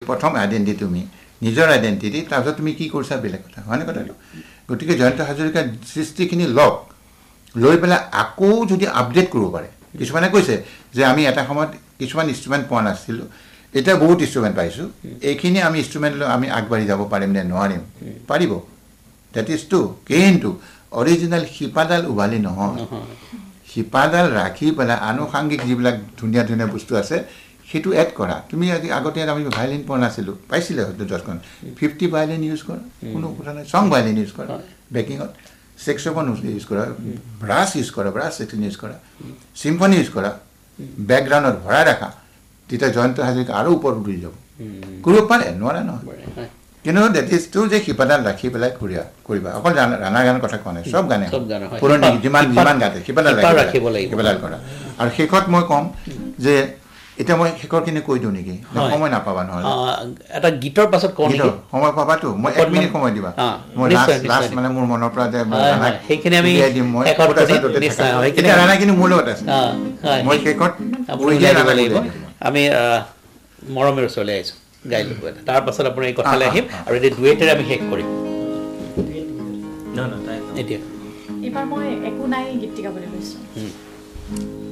প্ৰথম আইডেণ্টিটি তুমি নিজৰ আইডেণ্টিটি তাৰপিছত তুমি কি কৰিছা বেলেগ কথা হয়নে কথাটো গতিকে জয়ন্ত হাজৰিকাৰ সৃষ্টিখিনি লৈ পেলাই আকৌ যদি আপডেট কৰিব পাৰে কিছুমানে কৈছে যে আমি এটা সময়ত কিছুমান ইনষ্ট্ৰুমেণ্ট পোৱা নাছিলোঁ এতিয়া বহুত ইনষ্ট্ৰুমেণ্ট পাইছোঁ এইখিনি আমি ইনষ্ট্ৰুমেণ্ট লৈ আমি আগবাঢ়ি যাব পাৰিম নে নোৱাৰিম পাৰিব ডেট ইজ টু কিন্তু অৰিজিনেল শিপাডাল উভালি নহয় শিপাডাল ৰাখি পেলাই আনুষাংগিক যিবিলাক ধুনীয়া ধুনীয়া বস্তু আছে সেইটো এড কৰা তুমি আগতে আমি ভাইলিন পোৱা নাছিলোঁ পাইছিলে হয়তো 10খন 50 ভাইলিন ইউজ কৰা কোনো কথা নাই চং ভাইলিন ইউজ কৰা বেকিঙত সেক্সোফোন ইউজ কৰা ব্ৰাছ ইউজ কৰা ব্ৰাছ সেকশন ইউজ কৰা সিম্ফনি ইউজ কৰা ব্যাকগ্ৰাউণ্ডত ভৰাই ৰাখা তেতিয়া জয়ন্ত হাজৰিকা আৰু ওপৰত উঠি যাব কৰিব পাৰে নোৱাৰে নহয় কিন্তু ডেট ইজ টু যে শিপাডাল ৰাখি পেলাই কৰিবা অকল ৰাণা গানৰ কথা কোৱা নাই চব গানে পুৰণি যিমান গাতে শিপাডাল শিপাডাল কৰা আৰু শেষত মই ক'ম যে এটা মই শেষৰখিনি কৈ দিওঁ নেকি সময় নাপাবা নহ'লে এটা গীতৰ পাছত কওঁ নেকি সময় পাবাতো মই 1 মিনিট সময় দিবা মই লাষ্ট মানে মোৰ মনৰ পৰা যে সেইখিনি আমি এতিয়া ৰাণাখিনি মোৰ লগত আছে মই শেষত আমি মৰমেৰ ওচৰলৈ আহিছোঁ গাই ল'ব এটা তাৰ পাছত আপুনি এই কথালৈ আহিম আৰু এতিয়া ডুৱেটেৰে আমি শেষ কৰিম এতিয়া এইবাৰ মই একো নাই গীত গাবলৈ লৈছোঁ